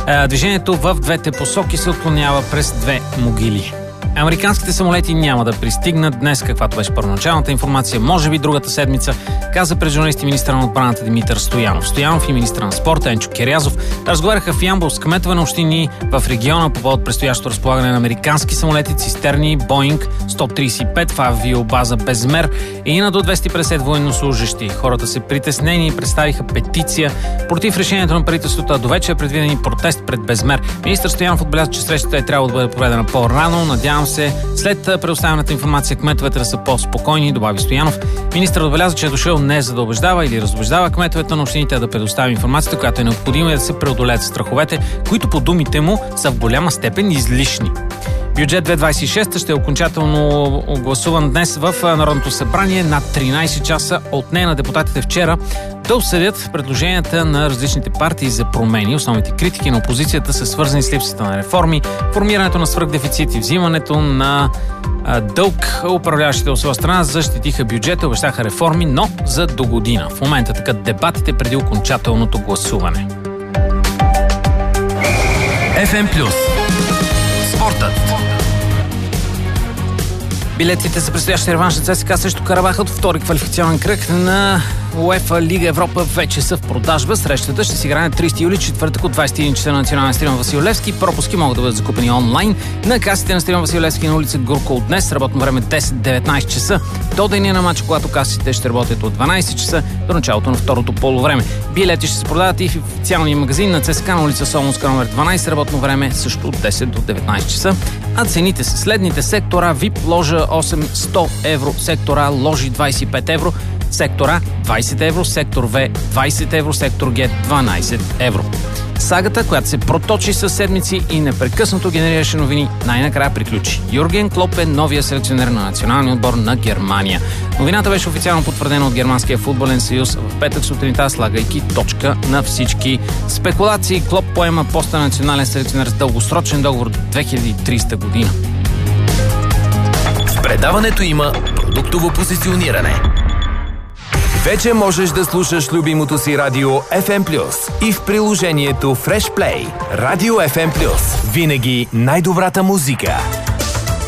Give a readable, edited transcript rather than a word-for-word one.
Движението в двете посоки се отклонява през две могили. Американските самолети няма да пристигнат днес, каквато беше първоначалната информация, може би другата седмица, каза пред журналисти министър на отбраната Димитър Стоянов. Стоянов и министър на спорта Енчо Керязов разговаряха в Ямбол с кметове на общини в региона по повод предстоящото разполагане на американски самолети, цистерни, Боинг 135 в авиобаза Безмер и на до 250 военнослужащи. Хората се притеснени и представиха петиция против решението на правителството, а до вече е предвиден и протест пред Безмер. Министър Стоянов отбеляза, че срещата е трябвало да бъде проведена по-рано. Надявам се, след предоставената информация, кметовете да са по-спокойни, добави Стоянов. Министърът отбеляза, че е дошъл не за да убеждава или разубеждава кметовете на общините, а да предостави информацията, която е необходима и да се преодолеят страховете, които по думите му са в голяма степен излишни. Бюджет 2026 ще е окончателно гласуван днес в Народното събрание. Над 13 часа отне на депутатите вчера да обсъдят предложенията на различните партии за промени. Основните критики на опозицията са свързани с липсата на реформи, формирането на свръхдефицит и взимането на дълг. Управляващите от своя страна защитиха бюджета, обещаха реформи, но за до година. В момента така дебатите преди окончателното гласуване. FM+. Спортът. Билетите за предстоящия реванш на ЦСКА срещу Карабах от втори квалификационен кръг на УЕФА Лига Европа вече са в продажба. Срещата ще се играе на 30 юли, четвъртък от 21 часа на Национален стадион Васил Левски. Пропуски могат да бъдат закупени онлайн на касите на стадион Васил Левски на улица Гурко от днес. Работно време 10-19 часа. До деня на матча, когато касите ще работят от 12 часа до началото на второто полувреме. Билети ще се продават и в официалния магазин на ЦСКА на улица Солунска номер 12. Работно време също от 10 до 19 часа. А цените са следните: сектора VIP ложа 800 евро, сектора ложи 25 евро, сектор А 20 евро, сектор В 20 евро, сектор Г 12 евро. Сагата, която се проточи със седмици и непрекъснато генерираше новини, най-накрая приключи. Юрген Клоп е новия селекционер на националния отбор на Германия. Новината беше официално потвърдена от Германския футболен съюз в петък сутринта, слагайки точка на всички спекулации. Клоп поема поста на национален селекционер с дългосрочен договор до 2030 година. В предаването има продуктово позициониране. Вече можеш да слушаш любимото си радио FM+, и в приложението Fresh Play. Радио FM+. Винаги най-добрата музика.